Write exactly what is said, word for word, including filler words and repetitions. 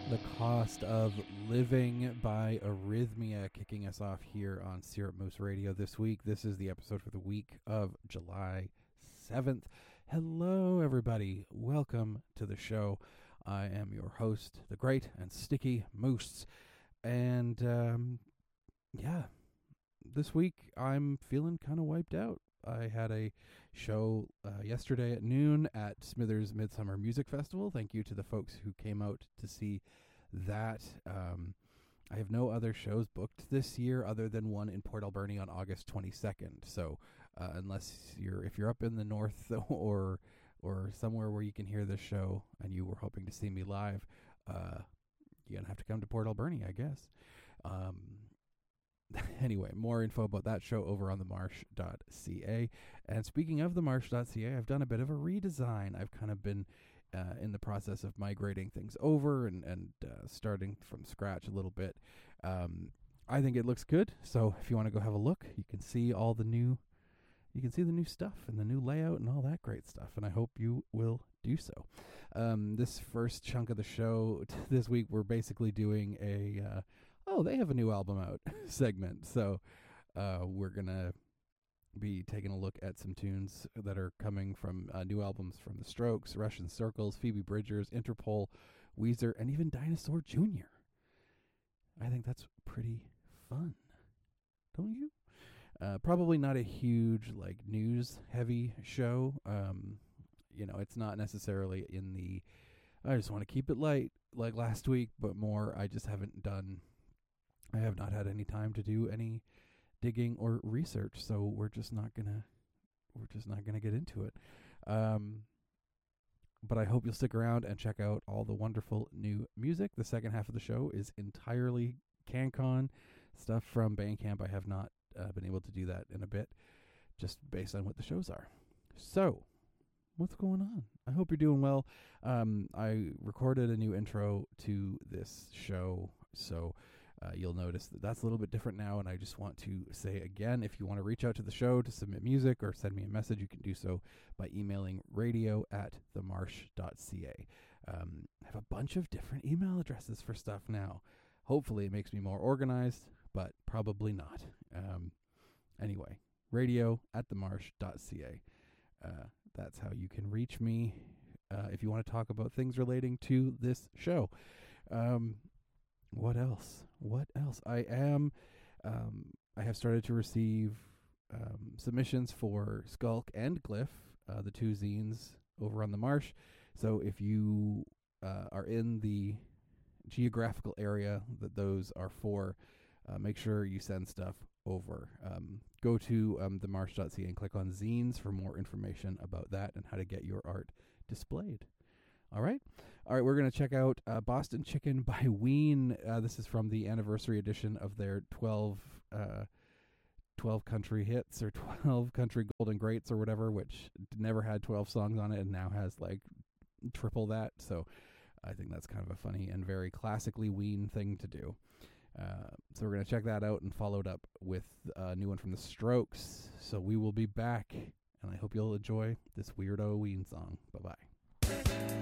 The Cost of Living by Arrhythmia, kicking us off here on Syrup Moose Radio this week. This is the episode for the week of July seventh. Hello, everybody. Welcome to the show. I am your host, the great and sticky Moose. And, um, yeah, this week I'm feeling kind of wiped out. I had a show uh, yesterday at noon at Smithers Midsummer Music Festival. Thank you to the folks who came out to see that. Um, I have no other shows booked this year other than one in Port Alberni on August twenty-second. So uh, unless you're, if you're up in the north or or somewhere where you can hear this show and you were hoping to see me live, uh, you're going to have to come to Port Alberni, I guess. Um, Anyway, more info about that show over on the marsh dot c a. And speaking of the marsh dot c a, I've done a bit of a redesign. I've kind of been uh, in the process of migrating things over and, and uh, starting from scratch a little bit. Um, I think it looks good. So if you want to go have a look, you can see all the new, you can see the new stuff and the new layout and all that great stuff. And I hope you will do so. Um, this first chunk of the show t- this week, we're basically doing a... Uh, oh, they have a new album out segment. So uh, we're going to be taking a look at some tunes that are coming from uh, new albums from The Strokes, Russian Circles, Phoebe Bridgers, Interpol, Weezer, and even Dinosaur Junior I think that's pretty fun. Don't you? Uh, probably not a huge, like, news-heavy show. Um, you know, it's not necessarily in the, I just want to keep it light like last week, but more I just haven't done... I have not had any time to do any digging or research, so we're just not gonna we're just not gonna get into it. Um, but I hope you'll stick around and check out all the wonderful new music. The second half of the show is entirely CanCon stuff from Bandcamp. I have not uh, been able to do that in a bit, just based on what the shows are. So, what's going on? I hope you're doing well. Um, I recorded a new intro to this show, so. Uh, you'll notice that that's a little bit different now, and I just want to say again, if you want to reach out to the show to submit music or send me a message, you can do so by emailing radio at the marsh dot c a. Um, I have a bunch of different email addresses for stuff now. Hopefully it makes me more organized, but probably not. Um, anyway, radio at the marsh dot c a. Uh, that's how you can reach me uh, if you want to talk about things relating to this show. Um, What else? What else? I am, um, I have started to receive um, submissions for Skulk and Glyph, uh, the two zines over on the Marsh. So if you uh, are in the geographical area that those are for, uh, make sure you send stuff over. Um, go to um, the marsh dot c a and click on zines for more information about that and how to get your art displayed. All right. All right, we're going to check out uh, Boston Chicken by Ween. Uh, this is from the anniversary edition of their twelve, uh, twelve country hits or twelve country golden greats or whatever, which never had twelve songs on it and now has like triple that. So I think that's kind of a funny and very classically Ween thing to do. Uh, so we're going to check that out and follow it up with a new one from The Strokes. So we will be back, and I hope you'll enjoy this weirdo Ween song. Bye-bye.